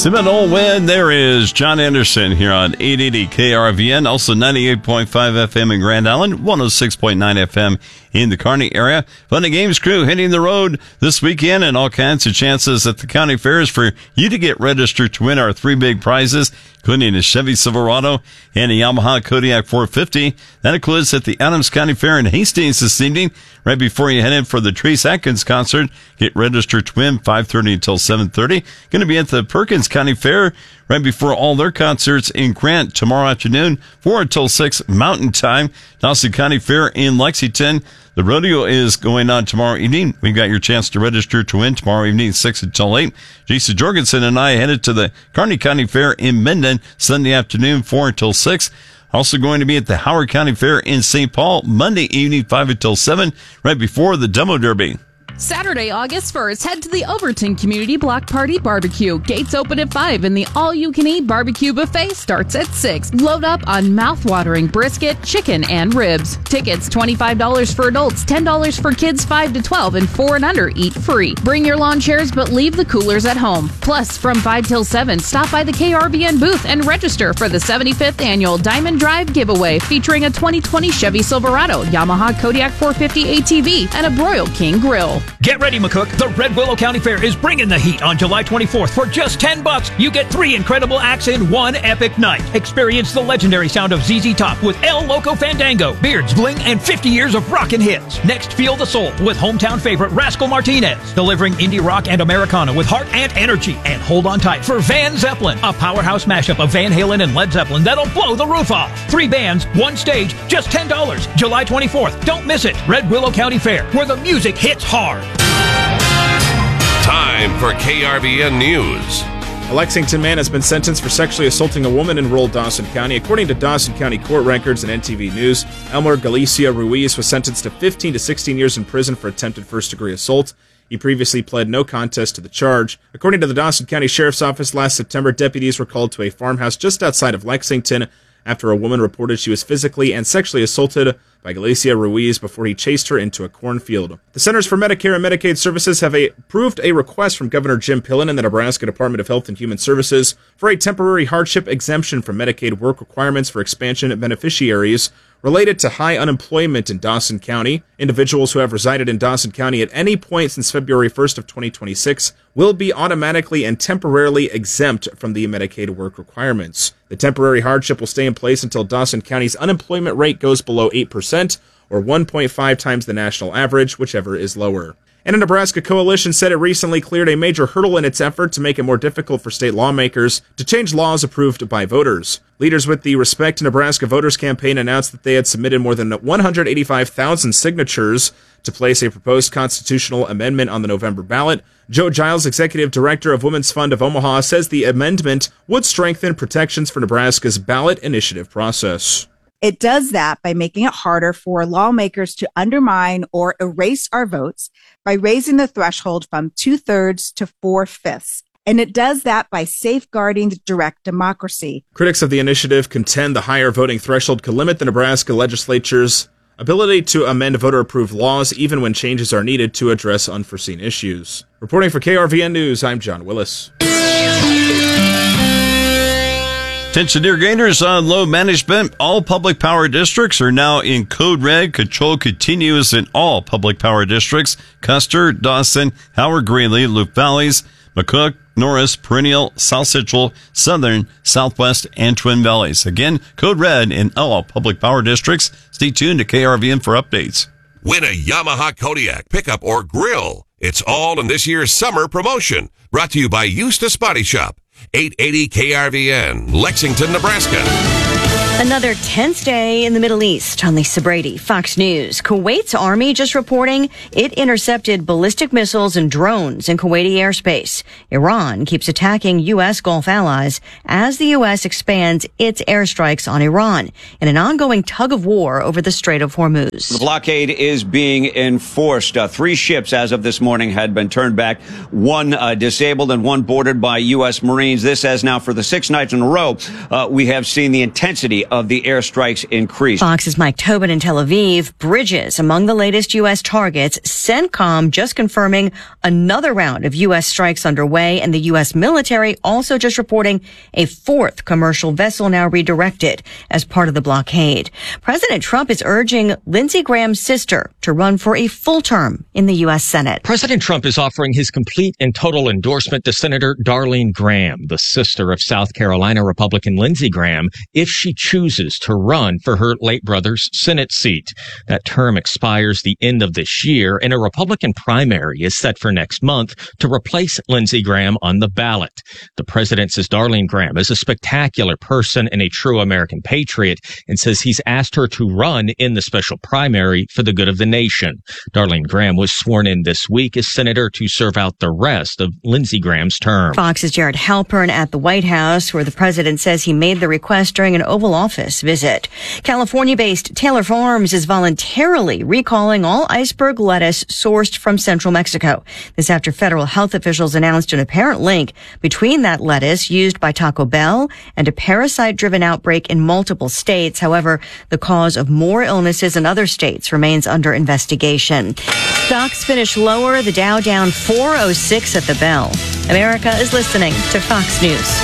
Seminole win. There is John Anderson here on 880 KRVN, also 98.5 FM in Grand Island, 106.9 FM in the Kearney area. Fun and Games crew hitting the road this weekend, and all kinds of chances at the county fairs for you to get registered to win our three big prizes, including a Chevy Silverado and a Yamaha Kodiak 450. That includes at the Adams County Fair in Hastings this evening, right before you head in for the Trace Atkins concert. Get registered to win 5:30 until 7:30. Going to be at the Perkins County Fair right before all their concerts in Grant tomorrow afternoon, 4 until 6 Mountain Time. Dawson County Fair in Lexington. The rodeo is going on tomorrow evening. We've got your chance to register to win tomorrow evening, 6 until 8. Jason Jorgensen and I headed to the Kearney County Fair in Minden Sunday afternoon, 4 until 6. Also going to be at the Howard County Fair in St. Paul Monday evening, 5 until 7, right before the Demo Derby. Saturday, August 1st, head to the Overton Community Block Party Barbecue. Gates open at 5 and the all-you-can-eat barbecue buffet starts at 6. Load up on mouth-watering brisket, chicken, and ribs. Tickets $25 for adults, $10 for kids 5 to 12, and 4 and under eat free. Bring your lawn chairs, but leave the coolers at home. Plus, from 5 till 7, stop by the KRVN booth and register for the 75th Annual Diamond Drive Giveaway featuring a 2020 Chevy Silverado, Yamaha Kodiak 450 ATV, and a Broil King Grill. Get ready, McCook. The Red Willow County Fair is bringing the heat on July 24th. For just $10, you get 3 incredible acts in one epic night. Experience the legendary sound of ZZ Top with El Loco Fandango, Beards Bling, and 50 years of rockin' hits. Next, feel the soul with hometown favorite Rascal Martinez, delivering indie rock and Americana with heart and energy. And hold on tight for Van Zeppelin, a powerhouse mashup of Van Halen and Led Zeppelin that'll blow the roof off. 3 bands, 1 stage, just $10. July 24th. Don't miss it. Red Willow County Fair, where the music hits hard. Time for KRVN News. A Lexington man has been sentenced for sexually assaulting a woman in rural Dawson County. According to Dawson County court records and NTV News, Elmer Galicia Ruiz was sentenced to 15 to 16 years in prison for attempted first-degree assault. He previously pled no contest to the charge. According to the Dawson County Sheriff's Office, last September, deputies were called to a farmhouse just outside of Lexington after a woman reported she was physically and sexually assaulted by Galicia Ruiz before he chased her into a cornfield. The Centers for Medicare and Medicaid Services have approved a request from Governor Jim Pillen and the Nebraska Department of Health and Human Services for a temporary hardship exemption from Medicaid work requirements for expansion beneficiaries related to high unemployment in Dawson County. Individuals who have resided in Dawson County at any point since February 1st of 2026 will be automatically and temporarily exempt from the Medicaid work requirements. The temporary hardship will stay in place until Dawson County's unemployment rate goes below 8%, or 1.5 times the national average, whichever is lower. And a Nebraska coalition said it recently cleared a major hurdle in its effort to make it more difficult for state lawmakers to change laws approved by voters. Leaders with the Respect Nebraska Voters campaign announced that they had submitted more than 185,000 signatures to place a proposed constitutional amendment on the November ballot. Joe Giles, executive director of Women's Fund of Omaha, says the amendment would strengthen protections for Nebraska's ballot initiative process. It does that by making it harder for lawmakers to undermine or erase our votes by raising the threshold from 2/3 to 4/5. And it does that by safeguarding direct democracy. Critics of the initiative contend the higher voting threshold could limit the Nebraska legislature's ability to amend voter-approved laws even when changes are needed to address unforeseen issues. Reporting for KRVN News, I'm John Willis. Attention irrigators on load management. All public power districts are now in code red. Control continues in all public power districts. Custer, Dawson, Howard Greeley, Loup Valleys, McCook, Norris, Perennial, South Central, Southern, Southwest, and Twin Valleys. Again, code red in all public power districts. Stay tuned to KRVN for updates. Win a Yamaha Kodiak pickup or grill. It's all in this year's summer promotion. Brought to you by Eustis Body Shop. 880 KRVN, Lexington, Nebraska. Another tense day in the Middle East. On Lisa Brady, Fox News. Kuwait's army just reporting it intercepted ballistic missiles and drones in Kuwaiti airspace. Iran keeps attacking U.S. Gulf allies as the U.S. expands its airstrikes on Iran in an ongoing tug of war over the Strait of Hormuz. The blockade is being enforced. 3 ships as of this morning had been turned back, 1 disabled and 1 boarded by U.S. Marines. This as now for the 6th night in a row, we have seen the intensity intensity of the airstrikes increased. Fox's Mike Tobin in Tel Aviv. Bridges among the latest U.S. targets. CENTCOM just confirming another round of U.S. strikes underway, and the U.S. military also just reporting a fourth commercial vessel now redirected as part of the blockade. President Trump is urging Lindsey Graham's sister to run for a full term in the U.S. Senate. President Trump is offering his complete and total endorsement to Senator Darlene Graham, the sister of South Carolina Republican Lindsey Graham, if she chooses to run for her late brother's Senate seat. That term expires the end of this year, and a Republican primary is set for next month to replace Lindsey Graham on the ballot. The president says Darlene Graham is a spectacular person and a true American patriot, and says he's asked her to run in the special primary for the good of the nation. Darlene Graham was sworn in this week as senator to serve out the rest of Lindsey Graham's term. Fox's Jared Halpern at the White House, where the president says he made the request during an Oval Office visit. California-based Taylor Farms is voluntarily recalling all iceberg lettuce sourced from central Mexico. This after federal health officials announced an apparent link between that lettuce used by Taco Bell and a parasite-driven outbreak in multiple states. However, the cause of more illnesses in other states remains under investigation. Stocks finish lower, the Dow down 406 at the bell. America is listening to Fox News.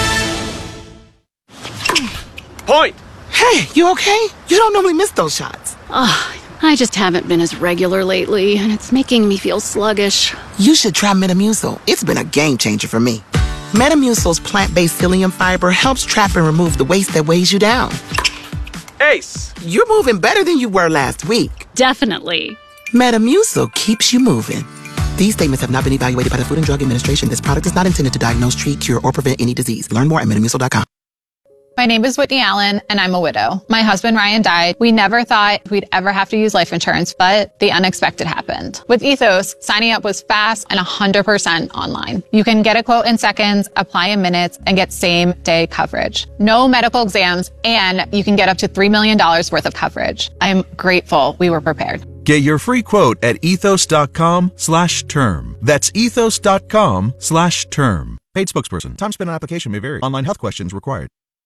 Point! Hey, you okay? You don't normally miss those shots. I just haven't been as regular lately, and it's making me feel sluggish. You should try Metamucil. It's been a game changer for me. Metamucil's plant-based psyllium fiber helps trap and remove the waste that weighs you down. Ace! You're moving better than you were last week. Definitely. Metamucil keeps you moving. These statements have not been evaluated by the Food and Drug Administration. This product is not intended to diagnose, treat, cure, or prevent any disease. Learn more at metamucil.com. My name is Whitney Allen, and I'm a widow. My husband, Ryan, died. We never thought we'd ever have to use life insurance, but the unexpected happened. With Ethos, signing up was fast and 100% online. You can get a quote in seconds, apply in minutes, and get same-day coverage. No medical exams, and you can get up to $3 million worth of coverage. I'm grateful we were prepared. Get your free quote at ethos.com/term. That's ethos.com/term. Paid spokesperson. Time spent on application may vary. Online health questions required.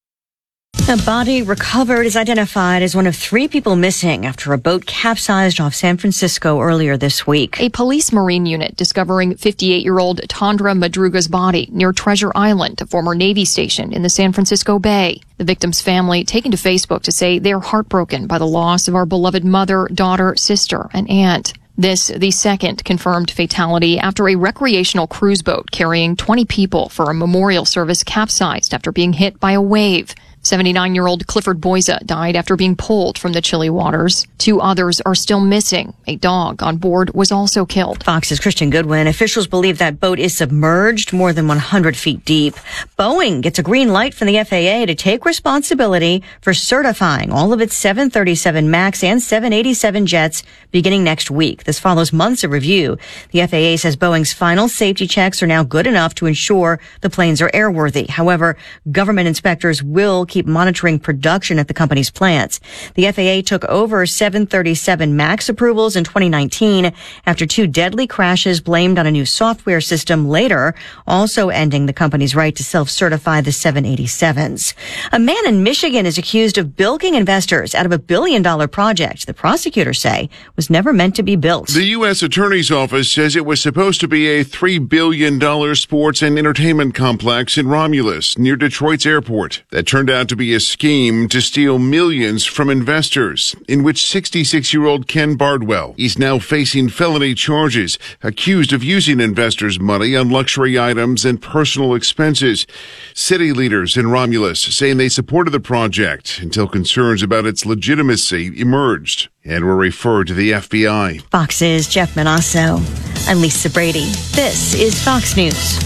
A body recovered is identified as one of 3 people missing after a boat capsized off San Francisco earlier this week. A police marine unit discovering 58-year-old Tandra Madruga's body near Treasure Island, a former Navy station in the San Francisco Bay. The victim's family taken to Facebook to say they're heartbroken by the loss of our beloved mother, daughter, sister, and aunt. This, the second confirmed fatality after a recreational cruise boat carrying 20 people for a memorial service capsized after being hit by a wave. 79-year-old Clifford Boyza died after being pulled from the chilly waters. 2 others are still missing. A dog on board was also killed. Fox's Christian Goodwin. Officials believe that boat is submerged more than 100 feet deep. Boeing gets a green light from the FAA to take responsibility for certifying all of its 737 MAX and 787 jets beginning next week. This follows months of review. The FAA says Boeing's final safety checks are now good enough to ensure the planes are airworthy. However, government inspectors will keep monitoring production at the company's plants. The FAA took over 737 MAX approvals in 2019 after 2 deadly crashes blamed on a new software system later, also ending the company's right to self-certify the 787s. A man in Michigan is accused of bilking investors out of a $1 billion project the prosecutors say was never meant to be built. The U.S. Attorney's Office says it was supposed to be a $3 billion sports and entertainment complex in Romulus, near Detroit's airport. That turned out to be a scheme to steal millions from investors, in which 66-year-old Ken Bardwell is now facing felony charges, accused of using investors' money on luxury items and personal expenses. City leaders in Romulus saying they supported the project until concerns about its legitimacy emerged and were referred to the FBI. Fox's Jeff Manasso. I'm Lisa Brady. This is Fox News.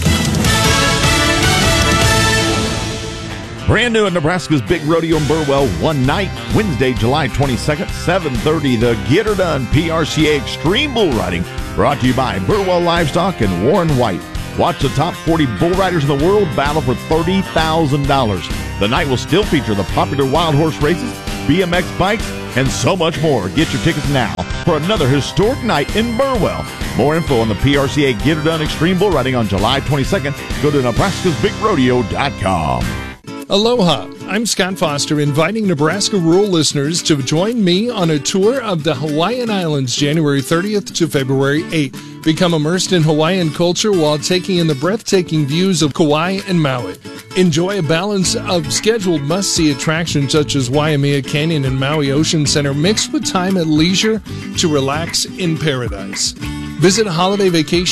Brand new at Nebraska's Big Rodeo in Burwell, one night, Wednesday, July 22nd, 7:30, the Get Her Done PRCA Extreme Bull Riding, brought to you by Burwell Livestock and Warren White. Watch the top 40 bull riders in the world battle for $30,000. The night will still feature the popular wild horse races, BMX bikes, and so much more. Get your tickets now for another historic night in Burwell. More info on the PRCA Get Her Done Extreme Bull Riding on July 22nd. Go to nebraskasbigrodeo.com. Aloha, I'm Scott Foster, inviting Nebraska rural listeners to join me on a tour of the Hawaiian Islands January 30th to February 8th. Become immersed in Hawaiian culture while taking in the breathtaking views of Kauai and Maui. Enjoy a balance of scheduled must-see attractions such as Waimea Canyon and Maui Ocean Center mixed with time at leisure to relax in paradise. Visit a holiday vacation